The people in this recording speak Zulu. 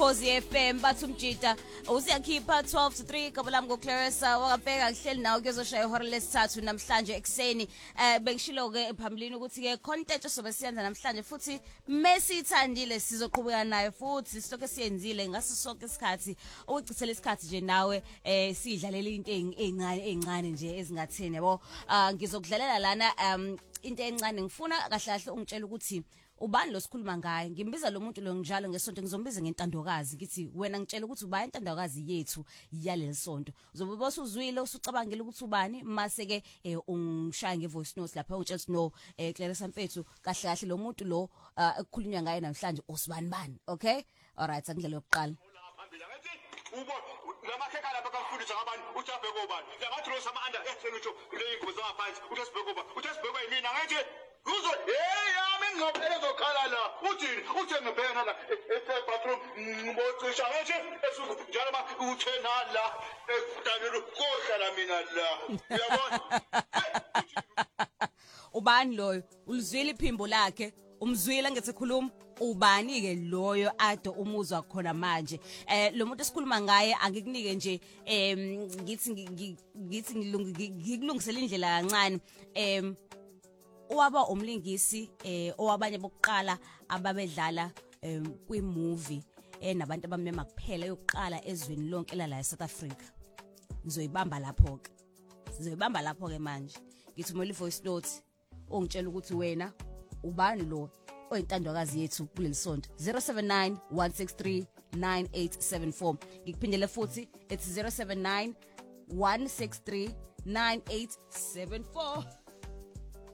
Ukhozi FM bathi umjida usiyakhipha 12 to 3 kabalami ngoClarissa wakabheka kuhleli nawe kuzoshaya ihora lesithathu namhlanje ekseni bengishilo ke phambilini ukuthi ke content sobe siyenza namhlanje futhi mesithandile sizoqhubeka nayo futhi sitoke siyenzile ngaso sonke isikhathi ukuchithela isikhathi nje nawe sidlalela into ezincane nje ezingathene yabo ngizokudlalela lana into encane ngifuna kahle kahle ungitshela ukuthi ubani lo sikhuluma ngaye ngimbiza lo muntu lo njalo ngesonto ngizombiza ngentandokazi ngithi wena ngitshela ukuthi ubani intandokazi yethu yaleli sonto uzobe bosu uzwile usucabangela ukuthi ubani mase ke ungishaya ngevoice note lapha ungitshela ukuthi no Clarissa Mfethu kahle kahle lo muntu lo ekukhulunywa ngaye namhlanje usibani bani okay alright angidlela yokuqala ubo lamakheka lapha kafundisa ngabantu uThabeko ubani ngathrosa ama-under sengisho kule ingubo zamaphansi uThabeko ubani uThabeko yimina ngathi uzo yami ngingavele zokhala la uthini uthe ngibheka la bathroom ngibothisha ngathi esuku njalo ma uthena la ekudanelo kohlala mina la uyabona ubani loyo ulizwile iphimbo lakhe umzwile ngesekhuluma ubani ke loyo ade umuzwa khona manje lo muntu esikhuluma ngaye angikunike nje ngithi ngikulungisela indlela kancane owaba umlingisi owabanye bokuqala ababedlala kwi-movie nabantu abamnyama kuphela yokuqala ezweni lonke la eSouth Africa ngizoyibamba lapho ke manje ngithi umeli voice note ongitshela ukuthi wena ubani lo oyintandokazi yethu kuleli sonto 079 163 9874 ngikuphindele futhi it's 079 163 9874